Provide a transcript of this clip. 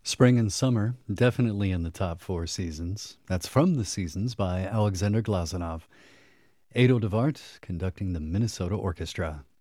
Spring and Summer, definitely in the top four seasons. That's from the Seasons by Alexander Glazunov. Ado DeVart conducting the Minnesota Orchestra.